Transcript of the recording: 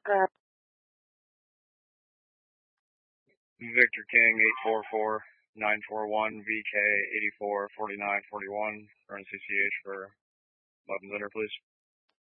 Victor King 844-941 VK 844941. Run CCH for weapons under, please.